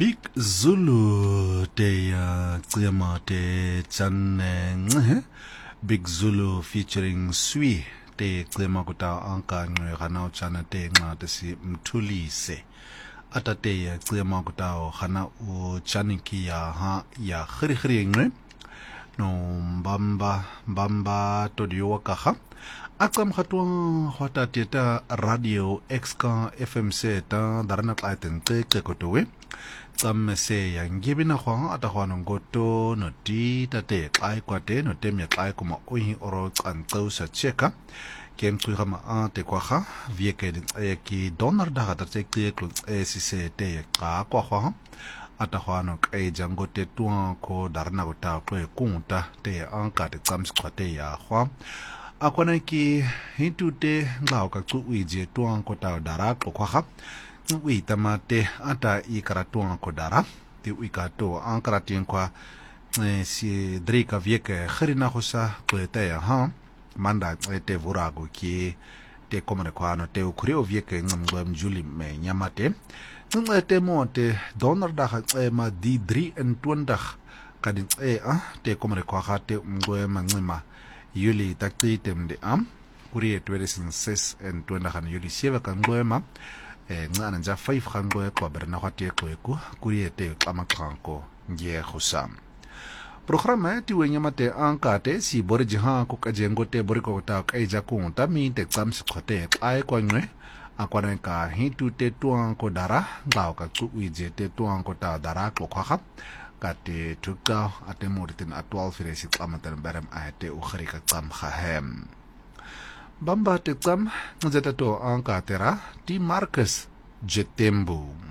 Big Zulu de Clema de Chan Big Zulu featuring Sui de Clema Kuta Anka Ranao Chana de Nadesi Mtulise Atate Clema Kuta Hana U Chaniki ya Hri no Bamba Todio Kaha Akam Hatuan Hota Teta Radio Exca FMC ta Darana Klaiten Kotowe Tam se yang gibina hwang ata hwanong goto no di tate kai kwate no temya kai kuma ohi oro tsantau sa cheka kem tsuha ma ate kwa kha vieke din ki donar da ga tate ki klung si se te ka kwa hwang ata hwanong kai jangote tuan ko darna gota ko kunta te anka te tsams kwate ya hwa akwana ki hitute ngao ka tsu uije tuan ko ta dara ko kwa kha ui tamate ata I karatuan kodara ti ui kato an karatien kwa si drika vieke khrina hosa kwete ha manda te vurago ki te komane kwa no te ukrio vieke ngam juli me nyamate te monte donor da ma di 23 kadin te komane kwa te ngema yuli takti temde am kurie 2006 en 20 yuli sieva kan ngema ngana nja 5 khango ko berna khati ko kuriete kamakhanko nge khusam programa ti wenya mate ankate si borji ha ko kajengo te boriko ta kaija ko ta mi te tsams khote ai ko nwe akwana ka hitu te tuan ko dara ngao ka ku uje te tuan ko ta dara ko kha ka te tukka ate moritin atwal firesi klamatan baram ate u kharika tsam khahem Bamba te tsam nzeta to anka tera ti Marcus Jetembu